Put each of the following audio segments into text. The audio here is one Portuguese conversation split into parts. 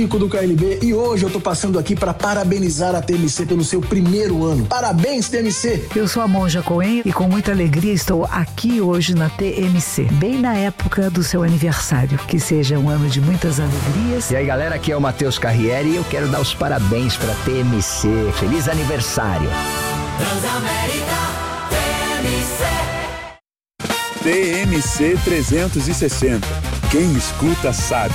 Chico do KLB e hoje eu tô passando aqui para parabenizar a TMC pelo seu primeiro ano. Parabéns, TMC! Eu sou a Monja Coen e com muita alegria estou aqui hoje na TMC, bem na época do seu aniversário. Que seja um ano de muitas alegrias. E aí, galera, aqui é o Matheus Carriere e eu quero dar os parabéns para a TMC. Feliz aniversário! Transamérica TMC. TMC 360. Quem escuta sabe.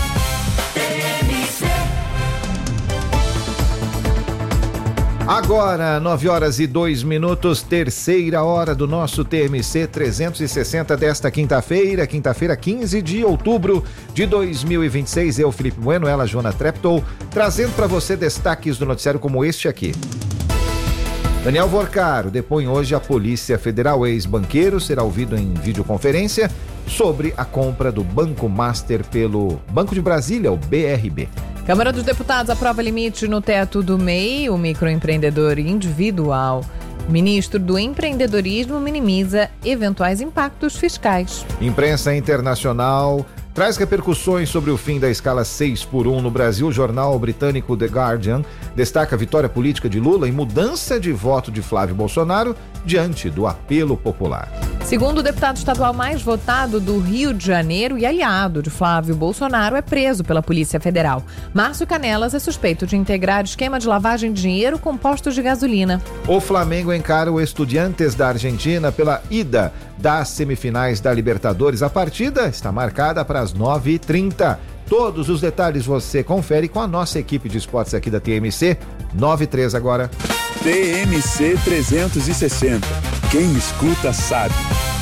Agora, 9h02, terceira hora do nosso TMC 360 desta quinta-feira, 15 de outubro de 2026. Eu, Felipe Bueno, ela, Joana Treptow, trazendo para você destaques do noticiário como este aqui. Daniel Vorcaro depõe hoje a Polícia Federal. Ex-banqueiro será ouvido em videoconferência sobre a compra do Banco Master pelo Banco de Brasília, o BRB. Câmara dos Deputados aprova limite no teto do MEI, o microempreendedor individual. Ministro do Empreendedorismo minimiza eventuais impactos fiscais. Imprensa internacional traz repercussões sobre o fim da escala 6x1 no Brasil. O jornal britânico The Guardian destaca a vitória política de Lula e mudança de voto de Flávio Bolsonaro diante do apelo popular. Segundo o deputado estadual mais votado do Rio de Janeiro e aliado de Flávio Bolsonaro, é preso pela Polícia Federal. Márcio Canelas é suspeito de integrar esquema de lavagem de dinheiro com postos de gasolina. O Flamengo encara o Estudiantes da Argentina pela ida das semifinais da Libertadores. A partida está marcada para as 9h30. Todos os detalhes você confere com a nossa equipe de esportes aqui da TMC. 9h03 agora. TMC 360. Quem escuta sabe.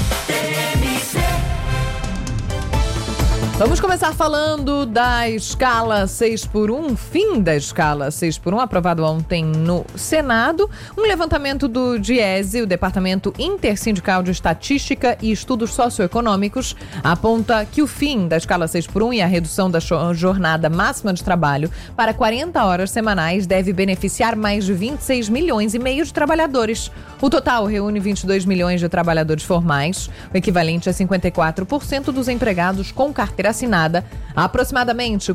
Vamos começar falando da escala 6x1, fim da escala 6x1, aprovado ontem no Senado. Um levantamento do DIESE, o Departamento Intersindical de Estatística e Estudos Socioeconômicos, aponta que o fim da escala 6x1 e a redução da jornada máxima de trabalho para 40 horas semanais deve beneficiar mais de 26 milhões e meio de trabalhadores. O total reúne 22 milhões de trabalhadores formais, o equivalente a 54% dos empregados com carteira assinada, aproximadamente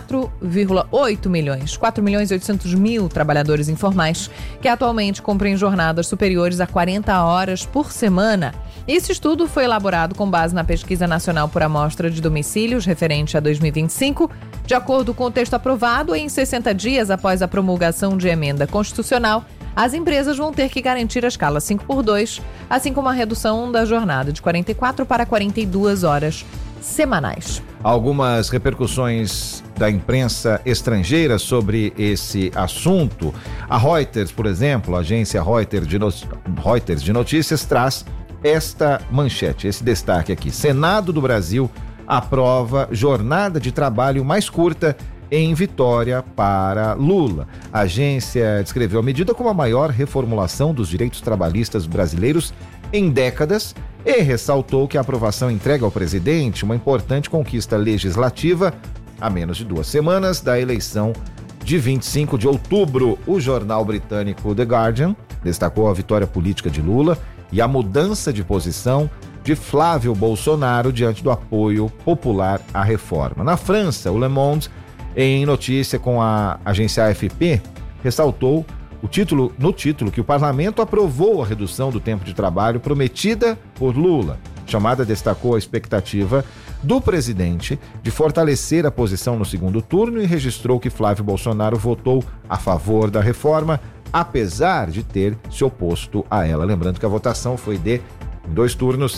4,8 milhões, 4 milhões e 800 mil trabalhadores informais, que atualmente cumprem jornadas superiores a 40 horas por semana. Esse estudo foi elaborado com base na Pesquisa Nacional por Amostra de Domicílios, referente a 2025. De acordo com o texto aprovado, em 60 dias após a promulgação de emenda constitucional, as empresas vão ter que garantir a escala 5x2, assim como a redução da jornada de 44 para 42 horas semanais. Algumas repercussões da imprensa estrangeira sobre esse assunto. A Reuters, por exemplo, a agência Reuters de notícias, traz esta manchete, esse destaque aqui. Senado do Brasil aprova jornada de trabalho mais curta em vitória para Lula. A agência descreveu a medida como a maior reformulação dos direitos trabalhistas brasileiros em décadas e ressaltou que a aprovação entrega ao presidente uma importante conquista legislativa a menos de 2 semanas da eleição de 25 de outubro. O jornal britânico The Guardian destacou a vitória política de Lula e a mudança de posição de Flávio Bolsonaro diante do apoio popular à reforma. Na França, o Le Monde, em notícia com a agência AFP, ressaltou no título que o parlamento aprovou a redução do tempo de trabalho prometida por Lula. A chamada destacou a expectativa do presidente de fortalecer a posição no segundo turno e registrou que Flávio Bolsonaro votou a favor da reforma, apesar de ter se oposto a ela. Lembrando que a votação foi em 2 turnos,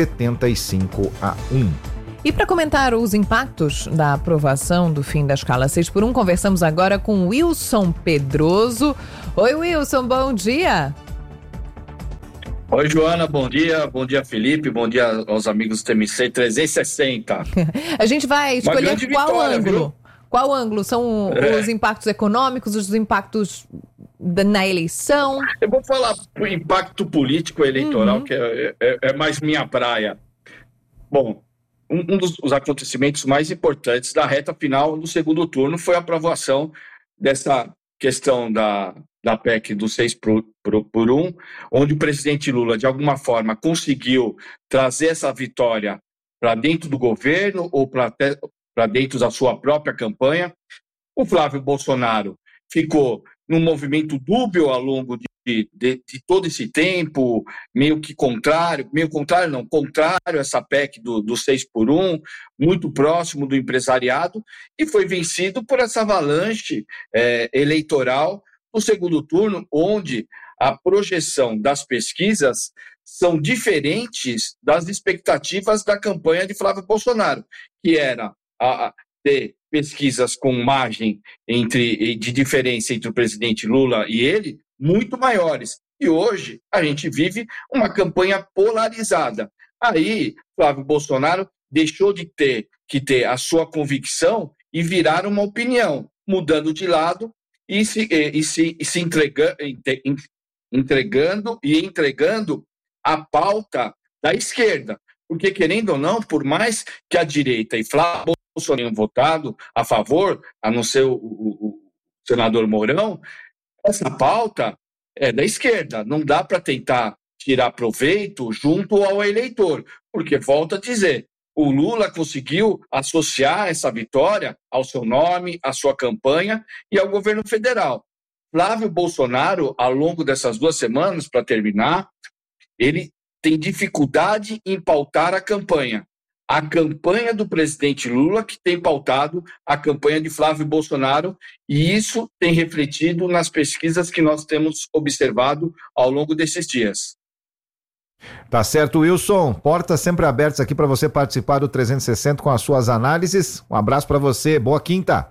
75-1. E para comentar os impactos da aprovação do fim da escala 6x1, conversamos agora com Wilson Pedroso. Oi, Wilson, bom dia. Oi, Joana, bom dia. Bom dia, Felipe. Bom dia aos amigos do TMC 360. A gente vai escolher qual ângulo. Viu? Qual ângulo? São os impactos econômicos, os impactos na eleição? Eu vou falar do impacto político eleitoral, que é mais minha praia. Bom, um dos acontecimentos mais importantes da reta final do segundo turno foi a aprovação dessa questão da PEC do 6x1, onde o presidente Lula, de alguma forma, conseguiu trazer essa vitória para dentro do governo ou para dentro da sua própria campanha. O Flávio Bolsonaro ficou num movimento dúbio ao longo de todo esse tempo, contrário a essa PEC do 6x1, muito próximo do empresariado, e foi vencido por essa avalanche eleitoral no segundo turno, onde a projeção das pesquisas são diferentes das expectativas da campanha de Flávio Bolsonaro, que era ter pesquisas com margem de diferença entre o presidente Lula e ele muito maiores. E hoje a gente vive uma campanha polarizada. Aí Flávio Bolsonaro deixou de ter a sua convicção e virar uma opinião, mudando de lado e se entregando a pauta da esquerda. Porque, querendo ou não, por mais que a direita e Flávio Bolsonaro tenham votado a favor, a não ser o senador Mourão, essa pauta é da esquerda. Não dá para tentar tirar proveito junto ao eleitor, porque, volto a dizer, o Lula conseguiu associar essa vitória ao seu nome, à sua campanha e ao governo federal. Flávio Bolsonaro, ao longo dessas 2 semanas, para terminar, ele tem dificuldade em pautar a campanha. A campanha do presidente Lula que tem pautado a campanha de Flávio Bolsonaro, e isso tem refletido nas pesquisas que nós temos observado ao longo desses dias. Tá certo, Wilson. Portas sempre abertas aqui para você participar do 360 com as suas análises. Um abraço para você. Boa quinta.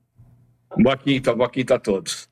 Boa quinta a todos.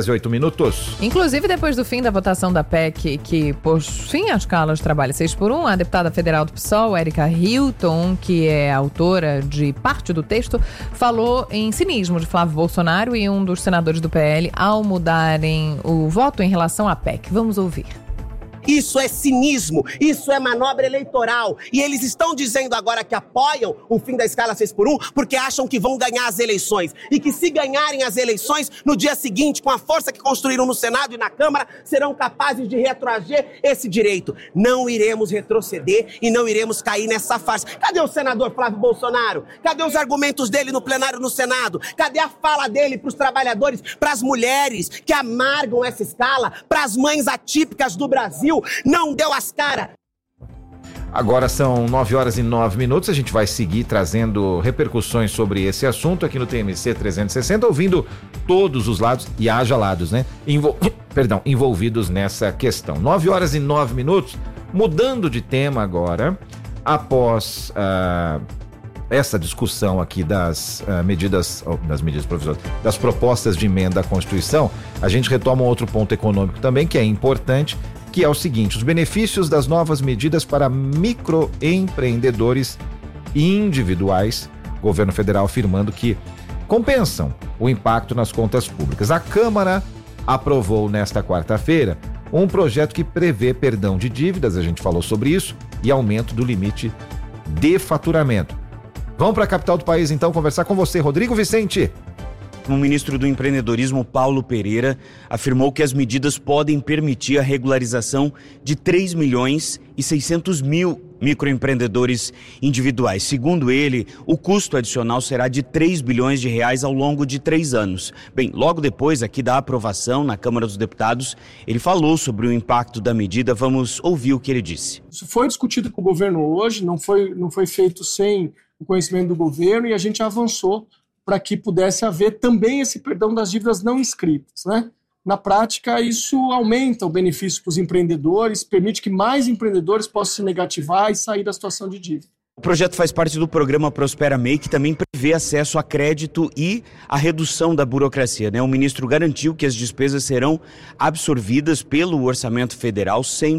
9h08. Inclusive, depois do fim da votação da PEC, que pôs fim à escala de trabalho 6x1, a deputada federal do PSOL, Érica Hilton, que é autora de parte do texto, falou em cinismo de Flávio Bolsonaro e um dos senadores do PL ao mudarem o voto em relação à PEC. Vamos ouvir. Isso é cinismo, isso é manobra eleitoral. E eles estão dizendo agora que apoiam o fim da escala 6x1 porque acham que vão ganhar as eleições. E que se ganharem as eleições, no dia seguinte, com a força que construíram no Senado e na Câmara, serão capazes de retroagir esse direito. Não iremos retroceder e não iremos cair nessa farsa. Cadê o senador Flávio Bolsonaro? Cadê os argumentos dele no plenário no Senado? Cadê a fala dele para os trabalhadores, para as mulheres que amargam essa escala, para as mães atípicas do Brasil? Não deu as caras. Agora são 9h09. A gente vai seguir trazendo repercussões sobre esse assunto aqui no TMC 360, ouvindo todos os lados, e haja lados, né? Envolvidos nessa questão. 9h09. Mudando de tema agora, após essa discussão aqui das medidas provisórias, das propostas de emenda à Constituição, a gente retoma um outro ponto econômico também, que é importante, que é o seguinte: os benefícios das novas medidas para microempreendedores individuais, governo federal afirmando que compensam o impacto nas contas públicas. A Câmara aprovou nesta quarta-feira um projeto que prevê perdão de dívidas, a gente falou sobre isso, e aumento do limite de faturamento. Vamos para a capital do país então conversar com você, Rodrigo Vicente. O ministro do Empreendedorismo, Paulo Pereira, afirmou que as medidas podem permitir a regularização de 3.600.000 microempreendedores individuais. Segundo ele, o custo adicional será de 3 bilhões de reais ao longo de 3 anos. Bem, logo depois aqui da aprovação na Câmara dos Deputados, ele falou sobre o impacto da medida. Vamos ouvir o que ele disse. Isso foi discutido com o governo hoje, não foi feito sem o conhecimento do governo, e a gente avançou para que pudesse haver também esse perdão das dívidas não inscritas, né? Na prática, isso aumenta o benefício para os empreendedores, permite que mais empreendedores possam se negativar e sair da situação de dívida. O projeto faz parte do programa Prospera MEI, que também prevê acesso a crédito e a redução da burocracia, né? O ministro garantiu que as despesas serão absorvidas pelo orçamento federal sem